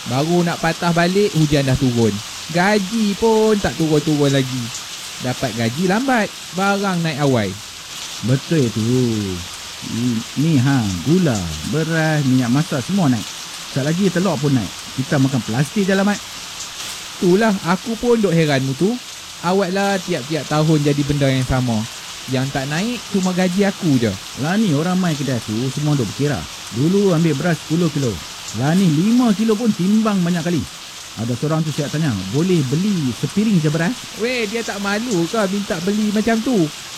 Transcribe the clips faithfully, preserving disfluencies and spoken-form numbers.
Baru nak patah balik, hujan dah turun. Gaji pun tak turun-turun lagi. Dapat gaji lambat, barang naik awal. Betul tu. Ni ha, gula, beras, minyak masak semua naik. Sekejap lagi telur pun naik. Kita makan plastik je lah, Mat. Itulah, aku pun duk heranmu tu. Awak lah tiap-tiap tahun jadi benda yang sama. Yang tak naik cuma gaji aku je. Lah ni orang mai kedai tu semua duk berkira. Dulu ambil beras sepuluh kilo. Lah ni lima kilo pun timbang banyak kali. Ada seorang tu siap tanya, boleh beli sepiring je beras? Weh, dia tak malu ke minta beli macam tu?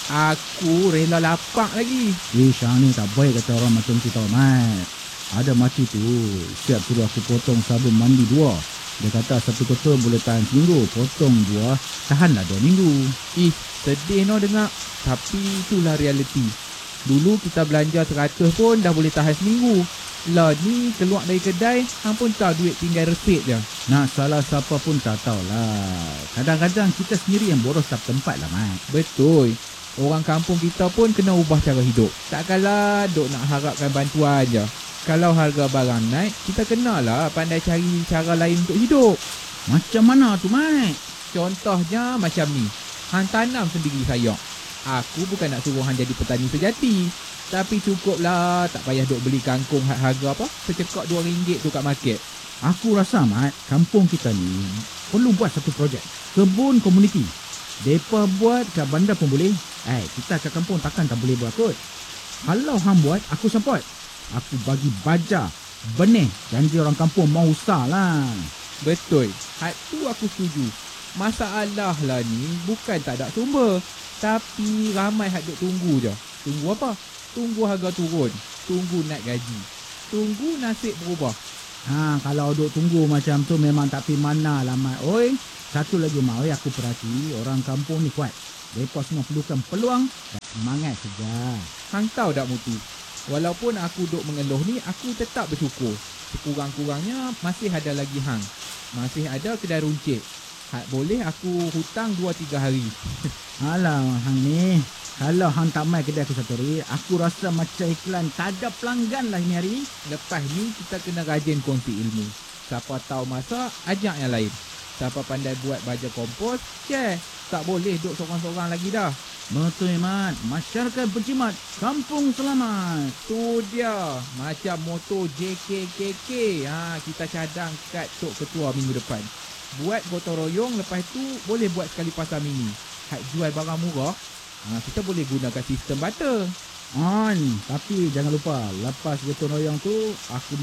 Aku rela lapak lagi. Eh, Syah ni tak baik kata orang macam tu tau, Mat. Ada makcik tu siap suruh aku potong sabun mandi dua. Dia kata satu kotor boleh tahan seminggu, potong dua tahanlah dua minggu. Ih, sedih no dengar. Tapi itulah realiti. Dulu kita belanja seratus pun dah boleh tahan seminggu. Lah ni keluar dari kedai, hang pun tahu duit tinggal resit je. Nak salah siapa pun tak tahulah. Kadang-kadang kita sendiri yang boros tak tempat lah, Mat. Betul. Orang kampung kita pun kena ubah cara hidup. Takkanlah duk nak harapkan bantuan je. Kalau harga barang naik, kita kenalah pandai cari cara lain untuk hidup. Macam mana tu, Mat? Contohnya macam ni. Hang tanam sendiri sayang. Aku bukan nak suruh hang jadi petani sejati. Tapi cukuplah, tak payah duk beli kangkung harga apa? Secekak dua ringgit tu kat market. Aku rasa, Mat, kampung kita ni perlu buat satu projek. Kebun komuniti. Depa buat kat bandar pun boleh. Eh, kita kat kampung takkan tak boleh buat kot. Kalau hang buat, aku support. Aku bagi baja, benih. Janji orang kampung mau usaha lah. Betul. Hak tu aku setuju. Masalah lah ni bukan tak ada sumber. Tapi ramai hak duk tunggu je. Tunggu apa? Tunggu harga turun. Tunggu naik gaji. Tunggu nasib berubah. Ha, kalau duk tunggu macam tu memang tak pi mana lah, Mat. Oi, satu lagi, Mat. Oi, aku perhati orang kampung ni kuat. Mereka semua perlukan peluang dan semangat saja. Hang tahu tak, Mutu? Walaupun aku duk mengeluh ni, aku tetap bersyukur. Sekurang-kurangnya masih ada lagi hang. Masih ada kedai runcit. Hak boleh aku hutang dua tiga hari. Alah, hang ni. Kalau hang tak mai kedai aku satu hari, aku rasa macam iklan tak ada pelanggan lah ini hari ni. Lepas ni kita kena rajin kongsi ilmu. Siapa tahu masak, ajak yang lain. Siapa pandai buat baja kompos, share. Tak boleh duduk seorang-seorang lagi dah. Betul, Mat. Masyarakat berjimat, kampung selamat. Tu dia. Macam motor J K K K. Ha, kita cadang kat Tok Ketua minggu depan. Buat gotong royong, lepas tu boleh buat sekali pasar mini. Hak jual barang murah, ha, kita boleh gunakan sistem barter. On, tapi jangan lupa, lepas gotong royong tu, aku